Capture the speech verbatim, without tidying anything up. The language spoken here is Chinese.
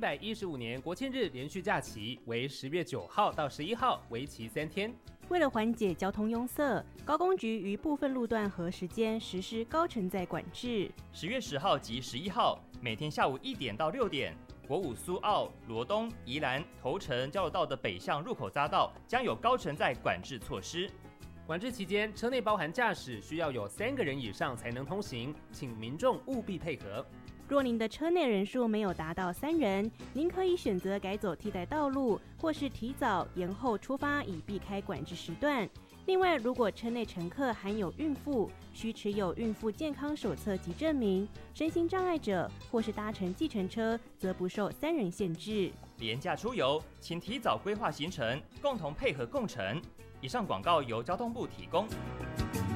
百一十五年国庆日连续假期为十月九号到十一号，为期三天。 为了缓解交通拥塞，高公局于部分路段和时间实施高承载管制。 十月十号及十一号，每天下午一点到六点，国五苏澳、罗东、宜兰、头城交流道的北向入口匝道将有高承载管制措施。 管制期间，车内包含驾驶需要有三个人以上才能通行，请民众务必配合。 若您的车内人数没有达到三人，您可以选择改走替代道路，或是提早延后出发，以避开管制时段。另外，如果车内乘客含有孕妇，需持有孕妇健康手册及证明；身心障碍者或是搭乘计程车，则不受三人限制。 廉价出游，请提早规划行程，共同配合共乘。以上广告由交通部提供。